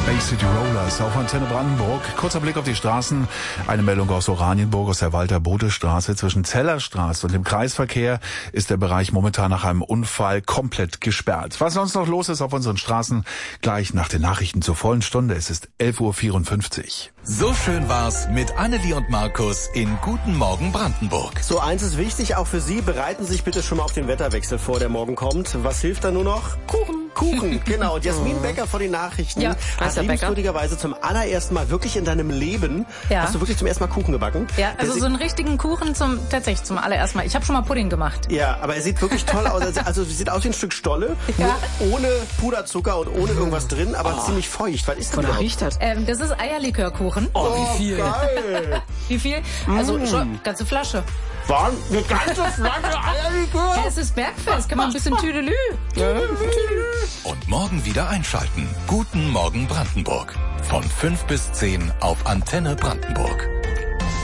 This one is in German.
Bay City Rollers auf Antenne Brandenburg. Kurzer Blick auf die Straßen. Eine Meldung aus Oranienburg, aus der Walter-Bode-Straße. Zwischen Zellerstraße und dem Kreisverkehr ist der Bereich momentan nach einem Unfall komplett gesperrt. Was sonst noch los ist auf unseren Straßen, gleich nach den Nachrichten zur vollen Stunde. Es ist 11:54 Uhr. So schön war's mit Annelie und Markus in Guten Morgen Brandenburg. So, eins ist wichtig, auch für Sie. Bereiten Sie sich bitte schon mal auf den Wetterwechsel vor, der morgen kommt. Was hilft da nur noch? Kuchen, genau. Und Jasmin Becker vor den Nachrichten. Ja, hast liebenswürdigerweise zum allerersten Mal wirklich in deinem Leben, hast du wirklich zum ersten Mal Kuchen gebacken? Ja, also so einen richtigen Kuchen tatsächlich zum allerersten Mal. Ich habe schon mal Pudding gemacht. Ja, aber er sieht wirklich toll aus. Also sieht aus wie ein Stück Stolle, Ja. nur ohne Puderzucker und ohne irgendwas drin, aber ziemlich feucht. Was ist das überhaupt? Riecht das? Das ist Eierlikörkuchen. Oh, wie viel? Geil. Wie viel? Also schon ganze Flasche. War eine ganze Flasche Eierlikör? Ja, es ist Bergfest, kann man ein bisschen Tüdelü. Und morgen wieder einschalten. Guten Morgen Brandenburg. Von 5 bis 10 auf Antenne Brandenburg.